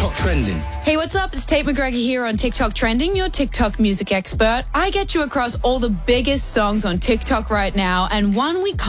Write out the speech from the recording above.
TikTok Trending. Hey, what's up? It's Tate McGregor here on TikTok Trending, your TikTok music expert. I get you across all the biggest songs on TikTok right now, and one we